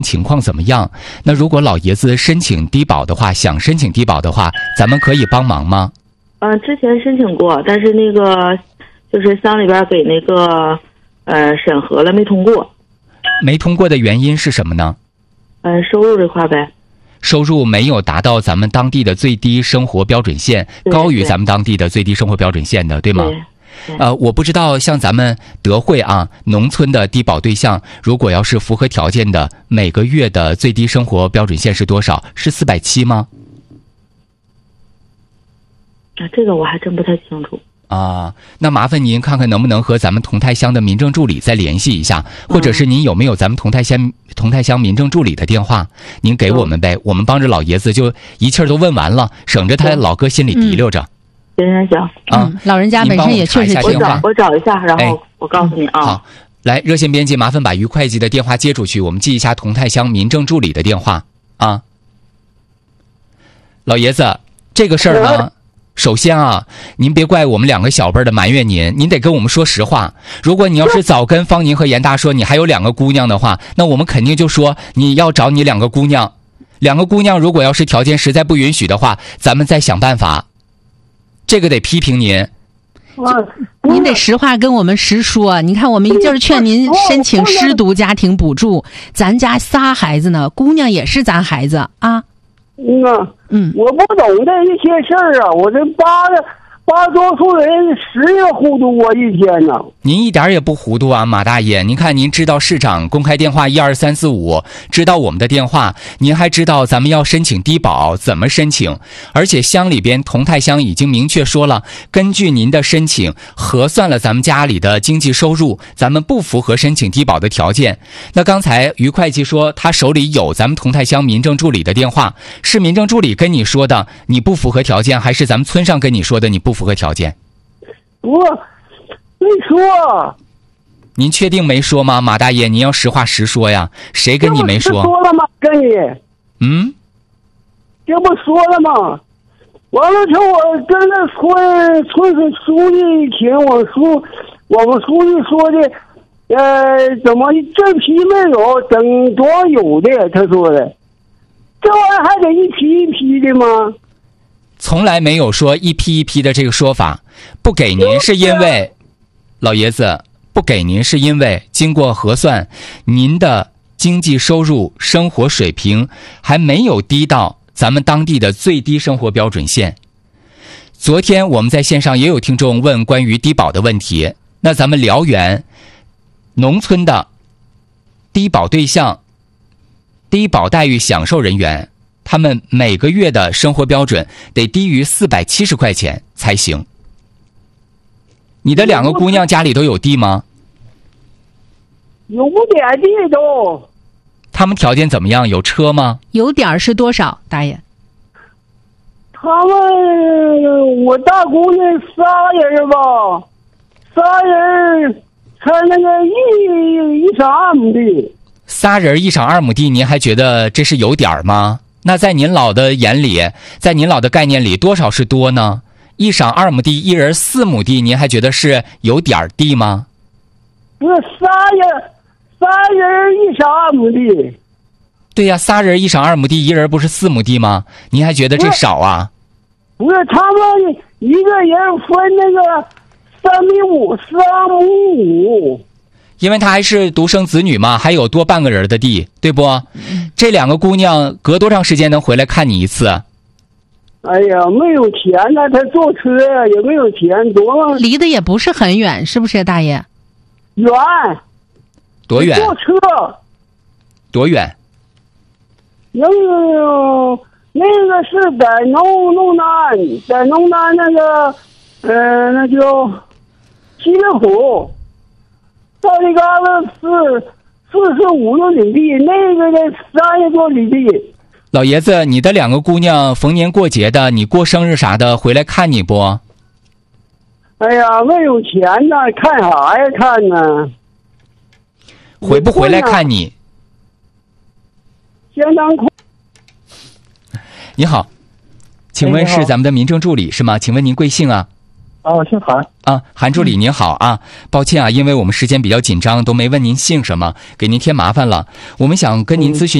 情况怎么样？那如果老爷子申请低保的话，想申请低保的话，咱们可以帮忙吗？ 之前申请过，但是那个就是乡里边给那个审核了，没通过。 没通过的原因是什么呢？ 收入这块呗。 收入没有达到咱们当地的最低生活标准线，高于咱们当地的最低生活标准线的，对吗？我不知道像咱们德惠啊，农村的低保对象，如果要是符合条件的，每个月的最低生活标准线是多少？是470吗？ 这个我还真不太清楚。 那麻烦您看看能不能和咱们同泰乡的民政助理再联系一下，或者是您有没有咱们同泰乡民政助理的电话，您给我们呗，我们帮着老爷子就一气儿都问完了，省着他老哥心里提溜着。 行， 老人家本身也确实我找一下，然后我告诉你啊。 好，来，热线编辑，麻烦把于会计的电话接出去，我们记一下同泰乡民政助理的电话啊。老爷子，这个事儿呢，首先啊，您别怪我们两个小辈的埋怨您得跟我们说实话。如果你要是早跟方宁和严大说你还有2个姑娘的话，那我们肯定就说你要找你2个姑娘。2个姑娘如果要是条件实在不允许的话，咱们再想办法。这个得批评您。 您得实话跟我们实说。你看我们一劲儿劝您申请失独家庭补助，咱家仨孩子呢，姑娘也是咱孩子啊。 我不懂这一些事儿啊，我这八多数人10也糊涂我一天呢。 您一点也不糊涂啊，马大爷。您看，您知道市长公开电话12345，知道我们的电话，您还知道咱们要申请低保怎么申请，而且乡里边同泰乡已经明确说了，根据您的申请核算了咱们家里的经济收入，咱们不符合申请低保的条件。那刚才于会计说他手里有咱们同泰乡民政助理的电话，是民政助理跟你说的你不符合条件，还是咱们村上跟你说的你不符合条件？ 我没说。 您确定没说吗？马大爷，您要实话实说呀，谁跟你没说？ 说了吗？跟你这不说了吗？完了之后我跟那村书记一听，我们书记说的怎么这批没有，等多有的，他说的。这玩意儿还得一批一批的吗？ 从来没有说一批一批的这个说法。不给您是因为老爷子不给您是因为经过核算，您的经济收入生活水平还没有低到咱们当地的最低生活标准线。昨天我们在线上也有听众问关于低保的问题，那咱们辽源农村的低保对象、低保待遇享受人员，他们每个月的生活标准得低于470块钱才行。你的2个姑娘家里都有地吗？ 有点地都。 他们条件怎么样？有车吗？ 有点是多少，大爷？ 他们我大姑娘仨人吧，3人才那个一晌2亩地。 仨人1晌2亩地，您还觉得这是有点吗？那在您老的眼里，在您老的概念里，多少是多呢？1晌2亩地，1人4亩地，您还觉得是有点地吗？ 不是仨人1晌2亩地。 对呀，3人1晌2亩地，1人不是4亩地吗？您还觉得这少啊？ 不是，他们一个人分那个3亩5， 因为他还是独生子女嘛，还有多半个人的地，对不？这2个姑娘隔多长时间能回来看你一次？ 哎呀，没有钱呢，他坐车呀，也没有钱，多离得也不是很远，是不是大爷？ 远。 多远？ 坐车。 多远？ 那个是在农南那个那叫西林府，到那个45多里地，那个的30多里地。 老爷子，你的2个姑娘逢年过节的，你过生日啥的回来看你不？ 哎呀，没有钱呢，看啥呀看呢？ 回不回来看你？ 相当快。 你好，请问是咱们的民政助理是吗？请问您贵姓啊？ 啊，我姓韩。 啊，韩助理您好啊，抱歉啊，因为我们时间比较紧张，都没问您姓什么，给您添麻烦了。我们想跟您咨询